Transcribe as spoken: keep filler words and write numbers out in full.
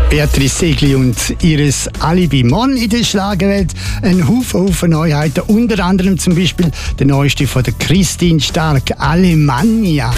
Beatrice Egli und ihres Alibi. Morgen in der Schlagerwelt ein Haufen, Haufen Neuheiten. Unter anderem zum Beispiel der neueste von der Christine Stark, Alemannia.